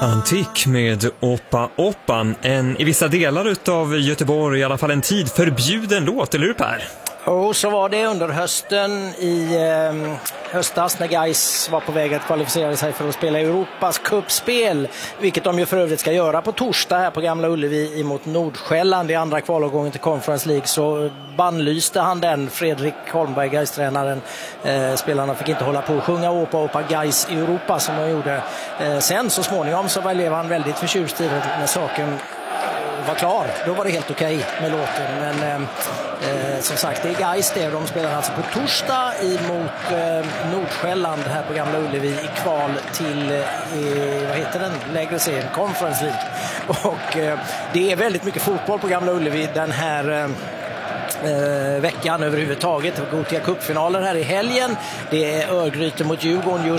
Antik med Oppa Oppan, en i vissa delar utav Göteborg i alla fall en tid förbjuden låt, eller hur Per? Och så var det under hösten i höstas när Gais var på väg att kvalificera sig för att spela Europas cupspel, vilket de ju för övrigt ska göra på torsdag här på Gamla Ullevi emot Nordsjälland i andra kvalomgången till Conference League, så bannlyste han den. Fredrik Holmberg, Gais-tränaren, spelarna fick inte hålla på och sjunga Oppa Gais i Europa som de gjorde. Sen så småningom så blev han väldigt förtjust i det när saken var klar. Då var det helt okej med låten, men som sagt, det är Gais det. De spelar alltså på torsdag emot Nordsjälland här på Gamla Ullevi i kval till vad heter den? Lägre serien, Conference League. Och det är väldigt mycket fotboll på Gamla Ullevi den här veckan överhuvudtaget. Gothia Cup-finaler här i helgen. Det är Örgryte mot Djurgården